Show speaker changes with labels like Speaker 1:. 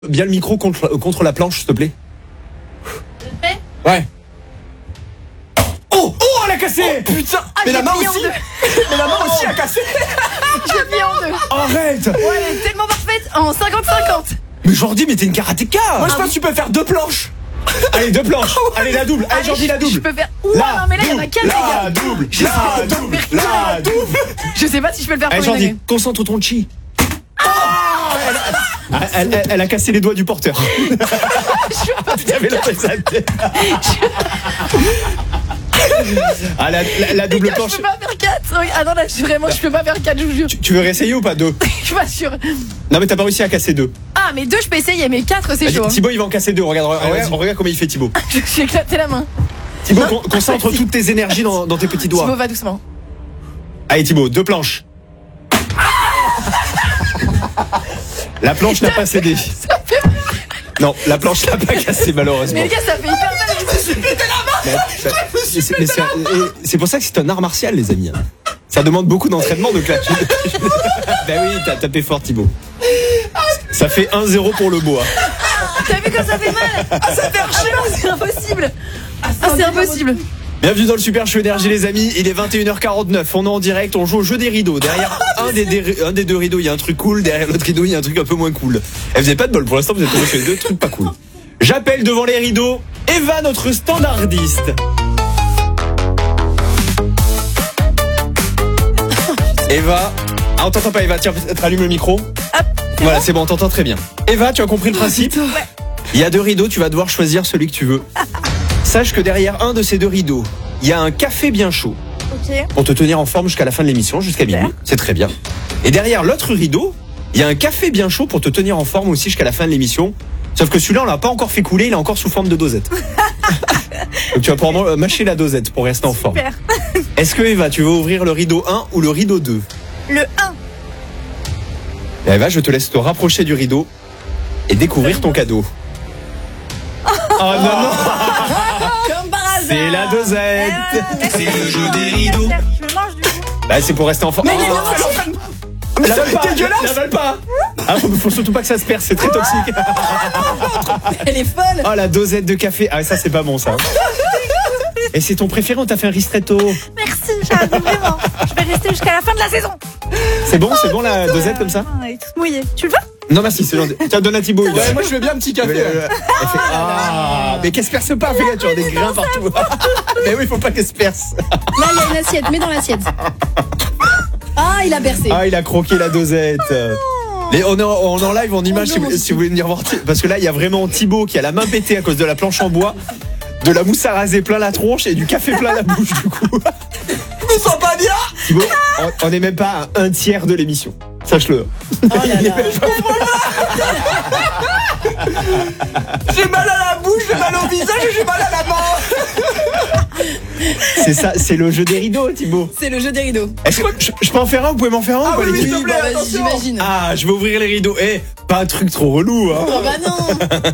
Speaker 1: Bien le micro contre la planche, s'il te plaît.
Speaker 2: Prêt ?
Speaker 1: Ouais. Oh, elle a cassé. Oh, putain. Mais la main aussi. Mais la main aussi a cassé.
Speaker 2: J'ai plié en deux.
Speaker 1: Arrête.
Speaker 2: Ouais, elle est tellement parfaite en 50-50.
Speaker 1: Mais Jordi, mais t'es une karatéka. Moi je pense que tu peux faire 2 planches. Allez, 2 planches. Allez, la double. Allez, Jordi, la double.
Speaker 2: Je peux faire. Ouah, non, mais là, il y en a 4, les gars.
Speaker 1: La double. La double. La double.
Speaker 2: Je sais pas si je peux le faire
Speaker 1: Allez,
Speaker 2: pour une
Speaker 1: Jordi, concentre ton chi. Elle a cassé les doigts du porteur. Tu avais la tête. Ah, la double
Speaker 2: gars,
Speaker 1: planche.
Speaker 2: je peux pas faire 4. Ah non, là, je peux pas faire 4, je vous jure.
Speaker 1: Tu veux réessayer ou pas 2?
Speaker 2: Je suis pas sûre.
Speaker 1: Non, mais t'as pas réussi à casser 2.
Speaker 2: Ah, mais 2, je peux essayer, mais 4, c'est chaud.
Speaker 1: Thibaut, il va en casser 2. Regarde comment il fait, Thibaut.
Speaker 2: J'ai éclaté la main.
Speaker 1: Thibaut, concentre toutes tes énergies dans tes petits doigts.
Speaker 2: Thibaut, va doucement.
Speaker 1: Allez, Thibaut, 2 planches. La planche n'a pas cédé. Non, la planche n'a pas cassé, malheureusement.
Speaker 2: Mais les gars, ça fait hyper mal. Je me suis pété la main.
Speaker 1: C'est pour ça que c'est un art martial, les amis. Ça demande beaucoup d'entraînement de clash. Ben oui, t'as tapé fort, Thibaut. Ça fait 1-0 pour le bois.
Speaker 2: T'as vu comme ça fait mal? Ah, ça fait archi mal. C'est impossible. C'est impossible.
Speaker 1: Bienvenue dans le Super Show Énergie, les amis. Il est 21h49. On est en direct. On joue au jeu des rideaux. Derrière un des 2 rideaux, il y a un truc cool. Derrière l'autre rideau, il y a un truc un peu moins cool. Et vous avez pas de bol. Pour l'instant, vous êtes tombés sur les 2 trucs pas cool. J'appelle devant les rideaux Eva, notre standardiste. Eva. Ah, on t'entend pas, Eva. Tiens, rallume le micro. Voilà, c'est bon, on t'entend très bien. Eva, tu as compris le principe?
Speaker 2: Ouais.
Speaker 1: Il y a 2 rideaux. Tu vas devoir choisir celui que tu veux. Sache que derrière un de ces 2 rideaux, il y a un café bien chaud.
Speaker 2: Ok.
Speaker 1: Pour te tenir en forme jusqu'à la fin de l'émission, jusqu'à minuit. C'est très bien. Et derrière l'autre rideau, il y a un café bien chaud pour te tenir en forme aussi jusqu'à la fin de l'émission. Sauf que celui-là, on l'a pas encore fait couler, il est encore sous forme de dosette. Donc tu vas pouvoir mâcher la dosette pour rester en forme.
Speaker 2: Super.
Speaker 1: Est-ce que Eva, tu veux ouvrir le rideau 1 ou le rideau 2?
Speaker 2: Le 1.
Speaker 1: Et Eva, je te laisse te rapprocher du rideau et découvrir ton cadeau. Oh non, non.
Speaker 2: Comme par hasard.
Speaker 1: C'est la dosette.
Speaker 3: C'est le jeu des rideaux.
Speaker 2: Je me mange du coup.
Speaker 1: Bah, c'est pour rester en forme.
Speaker 2: Mais
Speaker 1: La vale pas. Ah, faut surtout pas que ça se perce, c'est très toxique.
Speaker 2: Elle est folle.
Speaker 1: Oh, la dosette de café. Ah, ça, c'est pas bon, ça. Et c'est ton préféré, on t'a fait un ristretto.
Speaker 2: Merci, j'adore vraiment. Je vais rester jusqu'à la fin de la saison.
Speaker 1: C'est bon la dosette comme ça?
Speaker 2: Elle est toute mouillée. Tu le veux?
Speaker 1: Non, merci, c'est gentil. Tiens, donne à Thibaut.
Speaker 3: Ouais, moi je veux bien un petit café.
Speaker 1: Elle fait, ah, mais qu'elle se perce pas, fais gaffe, tu as des grains partout. Mais oui, faut pas qu'elle se perce.
Speaker 4: Là, il y a une assiette, mets dans l'assiette. Ah, il a bercé.
Speaker 1: Ah, il a croqué la dosette. Et on est en live, en image, si vous voulez venir voir. Parce que là, il y a vraiment Thibaut qui a la main pétée à cause de la planche en bois, de la mousse à raser plein la tronche et du café plein la bouche, du coup.
Speaker 3: Je me sens pas bien.
Speaker 1: Thibaut, on n'est même pas à 1/3 de l'émission. Sache-le.
Speaker 4: Oh là là.
Speaker 3: J'ai mal à la bouche, j'ai mal au visage et j'ai mal à la main.
Speaker 1: C'est ça, c'est le jeu des rideaux, Thibaut.
Speaker 4: C'est le jeu des rideaux.
Speaker 1: Est-ce que je peux en faire un? Vous pouvez m'en faire un ou pas,
Speaker 3: oui,
Speaker 1: les
Speaker 3: s'il
Speaker 1: filles?
Speaker 3: te plaît,
Speaker 4: Bah, vas-y,
Speaker 3: attention.
Speaker 4: j'imagine.
Speaker 1: Ah, je vais ouvrir les rideaux. Pas un truc trop relou, hein.
Speaker 4: Oh bah non.